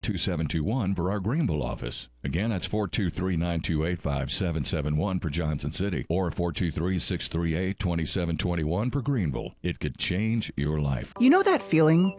2721 for our Greenville office. Again, that's 423-928-5771 for Johnson City or 423-638-2721 for Greenville. It could change your life. You know that feeling